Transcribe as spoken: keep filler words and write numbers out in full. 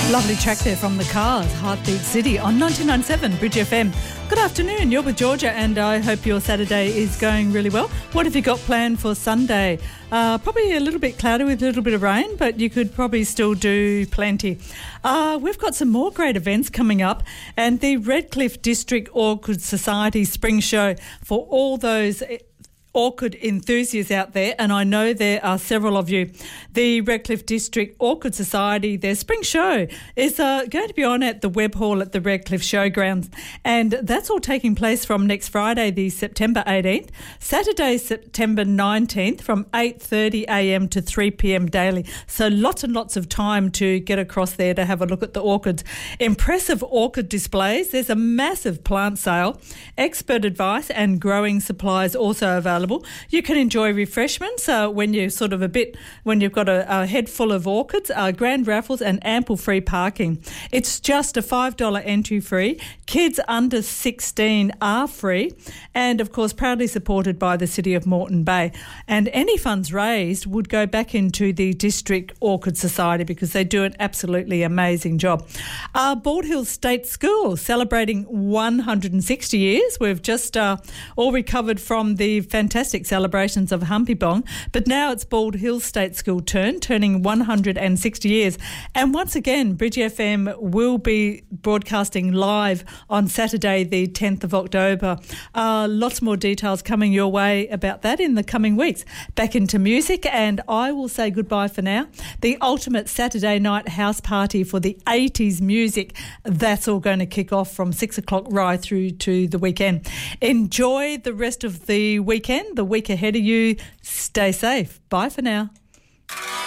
Lovely track there from The Cars, Heartbeat City on ninety-nine point seven Bridge F M. Good afternoon, you're with Georgia and I hope your Saturday is going really well. What have you got planned for Sunday? Uh, probably a little bit cloudy with a little bit of rain, but you could probably still do plenty. Uh, we've got some more great events coming up, and the Redcliffe District Orchid Society Spring Show for all those orchid enthusiasts out there, and I know there are several of you. The Redcliffe District Orchid Society, their spring show is uh, going to be on at the Webb Hall at the Redcliffe Showgrounds, and that's all taking place from next Friday, the September eighteenth, Saturday, September nineteenth, from eight thirty a m to three p m daily. So lots and lots of time to get across there to have a look at the orchids. Impressive orchid displays. There's a massive plant sale, expert advice and growing supplies also available. You can enjoy refreshments uh, when you're sort of a bit, when you've got a, a head full of orchids, uh, grand raffles and ample free parking. It's just a five dollars entry fee. Kids under sixteen are free, and of course proudly supported by the City of Moreton Bay. And any funds raised would go back into the District Orchid Society because they do an absolutely amazing job. Uh, Bald Hills State School celebrating one hundred sixty years. We've just uh, all recovered from the fantastic Fantastic celebrations of Humpy Bong, but now it's Bald Hills State School turn, turning one hundred sixty years. And once again, Bridge F M will be broadcasting live on Saturday, the tenth of October. Uh, lots more details coming your way about that in the coming weeks. Back into music, and I will say goodbye for now. The ultimate Saturday night house party for the eighties music, that's all going to kick off from six o'clock right through to the weekend. Enjoy the rest of the weekend. The week ahead of you. Stay safe. Bye for now.